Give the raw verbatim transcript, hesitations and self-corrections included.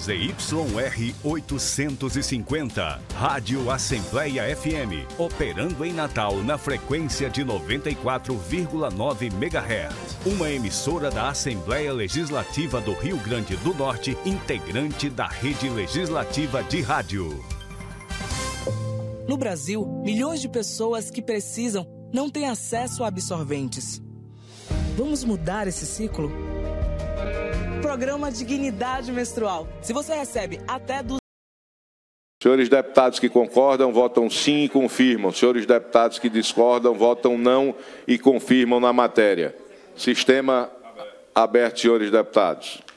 Z Y R oitocentos e cinquenta, Rádio Assembleia F M, operando em Natal na frequência de noventa e quatro vírgula nove megahertz. Uma emissora da Assembleia Legislativa do Rio Grande do Norte, integrante da Rede Legislativa de Rádio. No Brasil, milhões de pessoas que precisam não têm acesso a absorventes. Vamos mudar esse ciclo? Programa Dignidade Menstrual. Se você recebe até dos... Senhores deputados que concordam, votam sim e confirmam. Senhores deputados que discordam, votam não e confirmam na matéria. Sistema aberto, senhores deputados.